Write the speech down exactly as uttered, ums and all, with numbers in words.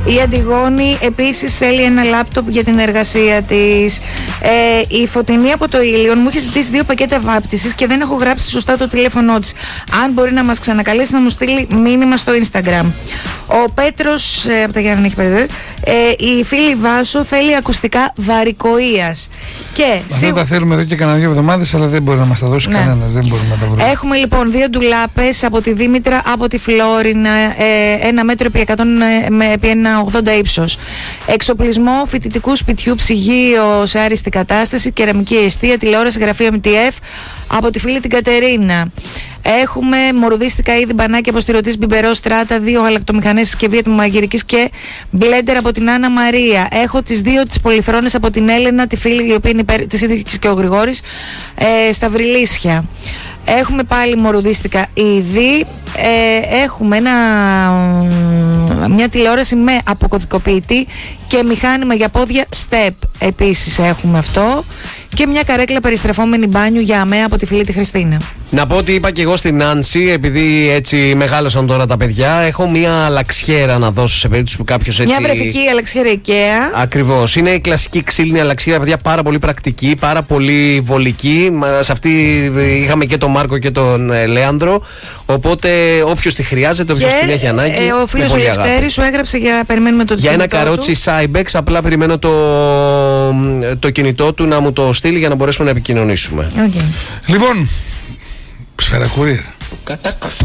Η Αντιγόνη επίσης θέλει ένα λάπτοπ για την εργασία της. Ε, η Φωτεινή από το Ήλιον μου είχε ζητήσει δύο πακέτα βάπτισης και δεν έχω γράψει σωστά το τηλέφωνό της. Αν μπορεί να μας ξανακαλέσει, να μου στείλει μήνυμα στο Instagram. Ο Πέτρος ε, από τα Γιάννη έχει περίπου. Ε, η φίλη Βάσο θέλει ακουστικά βαρικοΐας. Και αυτά σίγου... τα θέλουμε εδώ και κανένα δύο εβδομάδες, αλλά δεν μπορεί να μας τα δώσει ναι. κανένας. Δεν μπορούμε να τα βρούμε. Έχουμε λοιπόν δύο ντουλάπες από τη Δήμητρα, από τη Φλόρινα, ε, ένα μέτρο επί εκατό με επί ένα ογδόντα ύψος. Εξοπλισμό φοιτητικού σπιτιού, ψυγείο σε άριστη κατάσταση, κεραμική εστία, τηλεόραση, γραφείο εμ τι εφ από τη φίλη την Κατερίνα. Έχουμε μορουδίστικα είδη, μπανάκια, αποστηρωτής, μπιμπερό, στράτα, δύο γαλακτομηχανές, συσκευή ατμομαγειρικής και μπλέντερ από την Άννα Μαρία. Έχω τις δύο τις πολυθρόνες από την Έλενα, τη φίλη η οποία είναι υπέρ, της ίδιας και ο Γρηγόρης, ε, στα Βρυλίσια. Έχουμε πάλι μορουδίστικα είδη. Ε, έχουμε ένα, μια τηλεόραση με αποκωδικοποιητή και μηχάνημα για πόδια step. Επίσης έχουμε αυτό. Και μια καρέκλα περιστρεφόμενη μπάνιου για αμαία από τη φίλη τη Χριστίνα. Να πω ότι είπα και εγώ στην Νάνση, επειδή έτσι μεγάλωσαν τώρα τα παιδιά, έχω μια αλαξιέρα να δώσω σε περίπτωση που κάποιος έτσι. Μια βρεφική αλαξιέρα IKEA. Ακριβώς. Είναι η κλασική ξύλινη αλαξιέρα, παιδιά, πάρα πολύ πρακτική, πάρα πολύ βολική. Σε αυτή είχαμε και τον Μάρκο και τον ε, Λέανδρο. Οπότε όποιος τη χρειάζεται, όποιος την έχει ανάγκη. Ε, ο φίλος ο Λευτέρης σου έγραψε για περιμένουμε το για ένα καρότσι Cybex, απλά περιμένω το, το κινητό του να μου το στείλει για να μπορέσουμε να επικοινωνήσουμε. Okay. Λοιπόν, Σφαίρα Courier.